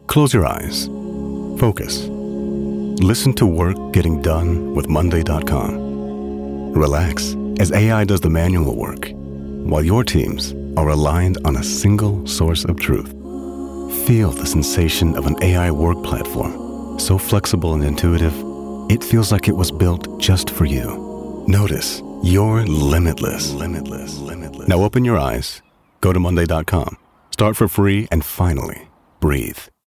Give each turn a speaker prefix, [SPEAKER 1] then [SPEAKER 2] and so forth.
[SPEAKER 1] Close your eyes. Focus. Listen to work getting done with Monday.com. Relax as AI does the manual work, while your teams are aligned on a single source of truth. Feel the sensation of an AI work platform, so flexible and intuitive, it feels like it was built just for you. Notice you're limitless. Now open your eyes, go to Monday.com, start for free, and finally, breathe.